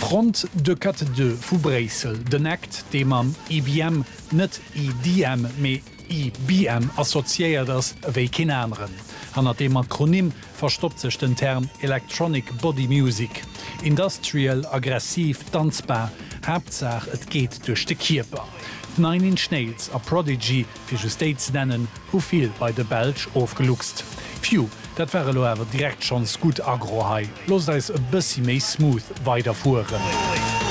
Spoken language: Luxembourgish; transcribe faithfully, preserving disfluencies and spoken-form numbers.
Front de Kat de vu Bresel, den Act, dem am I B M net I D M méi I B M assoziiert ass ewéi kin anderen. Han hat dem Akronym verstoppt sech den Term Electronic Body Music. Industrial, aggressiv, tanzbar, Hauptsache et geht durch de Kierper. Nine Inch Nails a Prodigy fir States nennen, hoviel bei de Belsch aufgeluxt. Phew, dat wäre lo awer direkt schons gut agrohai. Los da is e bissi méi smooth weiterfuhren.